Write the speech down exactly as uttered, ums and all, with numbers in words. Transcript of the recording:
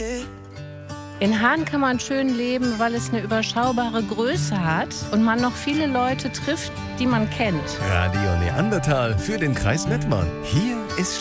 In Haan kann man schön leben, weil es eine überschaubare Größe hat und man noch viele Leute trifft, die man kennt. Radio Neandertal für den Kreis Mettmann. Hier ist